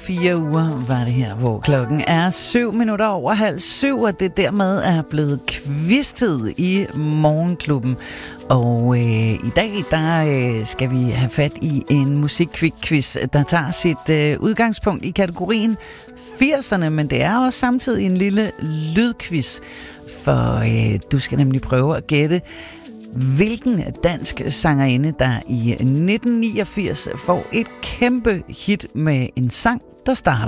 4 uger var det her, hvor klokken er 7:07, og det dermed er blevet quiz-tid i Morgenklubben. Og i dag, der skal vi have fat i en musikquiz, der tager sit udgangspunkt i kategorien 80'erne, men det er også samtidig en lille lydquiz, for du skal nemlig prøve at gætte, hvilken dansk sangerinde, der i 1989 får et kæmpe hit med en sang, der starter